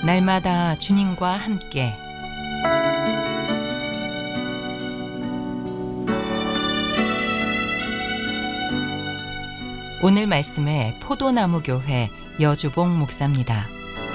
날마다 주님과 함께 오늘 말씀의 포도나무 교회 여주봉 목사입니다.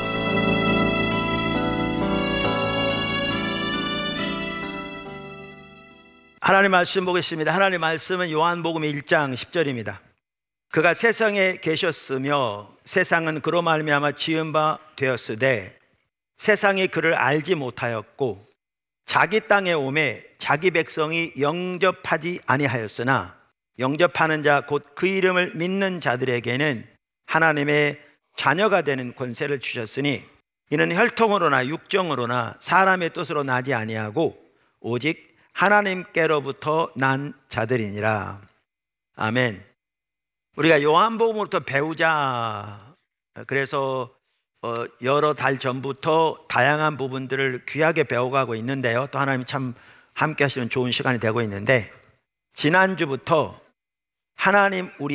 하나님 말씀 보겠습니다. 하나님 말씀은 요한복음 1장 10절입니다. 그가 세상에 계셨으며 세상은 그로 말미암아 지은 바 되었으되 세상이 그를 알지 못하였고 자기 땅에 오매 자기 백성이 영접하지 아니하였으나 영접하는 자 곧 그 이름을 믿는 자들에게는 하나님의 자녀가 되는 권세를 주셨으니 이는 혈통으로나 육정으로나 사람의 뜻으로 나지 아니하고 오직 하나님께로부터 난 자들이니라. 아멘. 우리가 요한복음부터 배우자. 그래서 여러 달 전부터 다양한 부분들을 귀하게 배워가고 있는데요. 또 하나님이 참 함께 하시는 좋은 시간이 되고 있는데, 지난주부터 하나님 우리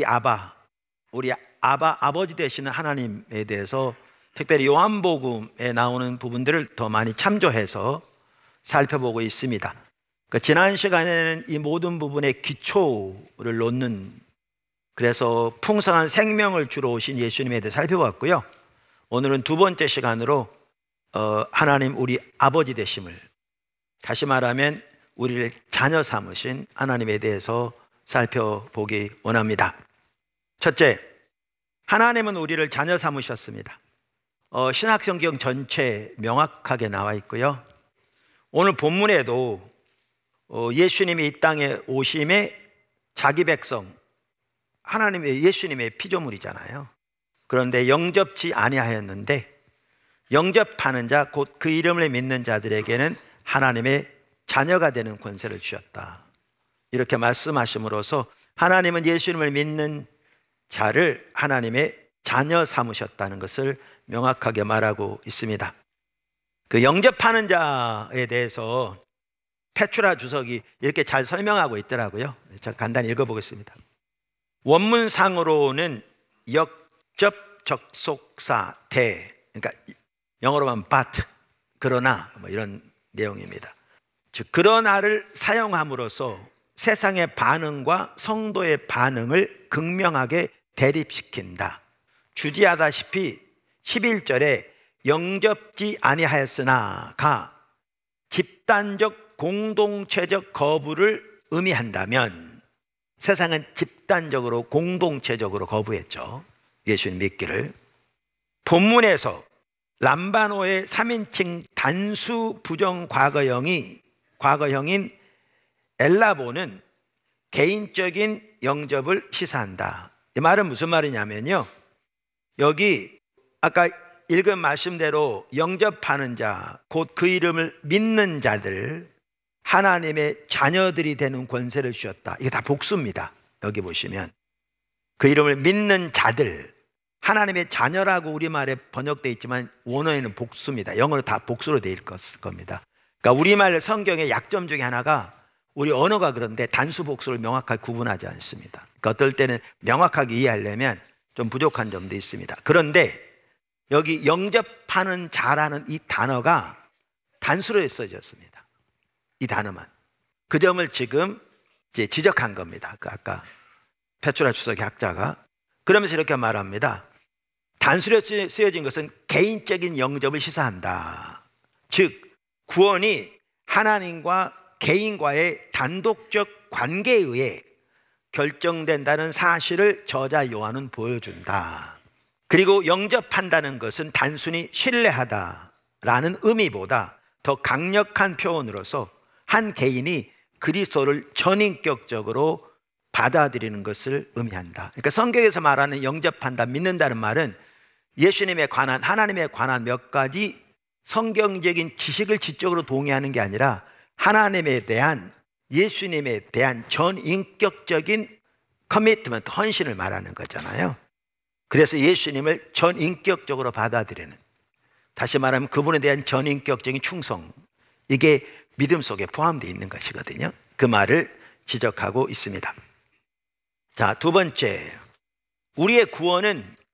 아버지 되시는 하나님에 대해서 특별히 요한복음에 나오는 부분들을 더 많이 참조해서 살펴보고 있습니다. 지난 시간에는 이 모든 부분의 기초를 놓는, 그래서 풍성한 생명을 주러 오신 예수님에 대해 살펴봤고요. 오늘은 두 번째 시간으로 하나님 우리 아버지 되심을, 다시 말하면 우리를 자녀 삼으신 하나님에 대해서 살펴보기 원합니다. 첫째, 하나님은 우리를 자녀 삼으셨습니다. 신약성경 전체 명확하게 나와 있고요. 오늘 본문에도 예수님이 이 땅에 오심에 자기 백성, 하나님의 예수님의 피조물이잖아요. 그런데 영접지 아니하였는데 영접하는 자 곧 그 이름을 믿는 자들에게는 하나님의 자녀가 되는 권세를 주셨다. 이렇게 말씀하심으로써 하나님은 예수님을 믿는 자를 하나님의 자녀 삼으셨다는 것을 명확하게 말하고 있습니다. 그 영접하는 자에 대해서 페투라 주석이 이렇게 잘 설명하고 있더라고요. 제가 간단히 읽어보겠습니다. 원문상으로는 역접적속사 대, 그러니까 영어로 하면 but, 그러나 뭐 이런 내용입니다. 즉 그러나를 사용함으로써 세상의 반응과 성도의 반응을 극명하게 대립시킨다. 주지하다시피 11절에 영접지 아니하였으나가 집단적 공동체적 거부를 의미한다면 세상은 집단적으로 공동체적으로 거부했죠. 예수님 믿기를. 본문에서 람바노의 3인칭 단수 부정 과거형인 엘라보는 개인적인 영접을 시사한다. 이 말은 무슨 말이냐면요, 여기 아까 읽은 말씀대로 영접하는 자, 곧 그 이름을 믿는 자들, 하나님의 자녀들이 되는 권세를 주셨다. 이게 다 복수입니다. 여기 보시면 그 이름을 믿는 자들, 하나님의 자녀라고 우리말에 번역되어 있지만 원어에는 복수입니다. 영어로 다 복수로 되어 있을 겁니다. 그러니까 우리말 성경의 약점 중에 하나가 우리 언어가 그런데 단수 복수를 명확하게 구분하지 않습니다. 그러니까 어떨 때는 명확하게 이해하려면 좀 부족한 점도 있습니다. 그런데 여기 영접하는 자라는 이 단어가 단수로 써졌습니다. 이 단어만. 그 점을 지금 이제 지적한 겁니다. 그 아까 페투라 주석의 학자가. 그러면서 이렇게 말합니다. 단수로 쓰여진 것은 개인적인 영접을 시사한다. 즉 구원이 하나님과 개인과의 단독적 관계에 의해 결정된다는 사실을 저자 요한은 보여준다. 그리고 영접한다는 것은 단순히 신뢰하다라는 의미보다 더 강력한 표현으로서 한 개인이 그리스도를 전인격적으로 받아들이는 것을 의미한다. 그러니까 성경에서 말하는 영접한다, 믿는다는 말은 예수님에 관한, 하나님에 관한 몇 가지 성경적인 지식을 지적으로 동의하는 게 아니라 하나님에 대한, 예수님에 대한 전인격적인 커미트먼트, 헌신을 말하는 거잖아요. 그래서 예수님을 전인격적으로 받아들이는, 다시 말하면 그분에 대한 전인격적인 충성, 이게 믿음 속에 포함되어 있는 것이거든요. 그 말을 지적하고 있습니다. 자, 두 번째, 우리의 구원은